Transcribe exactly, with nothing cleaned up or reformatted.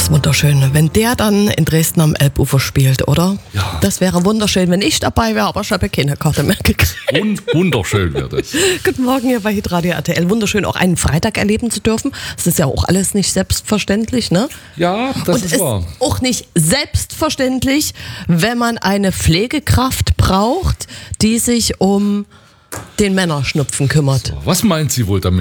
ist wunderschön, wenn der dann in Dresden am Elbufer spielt, oder? Ja. Das wäre wunderschön, wenn ich dabei wäre, aber ich habe keine Karte mehr gekriegt. Und wunderschön wird es. Guten Morgen hier bei Hitradio R T L. Wunderschön, auch einen Freitag erleben zu dürfen. Das ist ja auch alles nicht selbstverständlich, ne? Ja, das Und ist es wahr. ist auch nicht selbstverständlich, wenn man eine Pflegekraft braucht, die sich um den Männerschnupfen kümmert. Was meint sie wohl damit?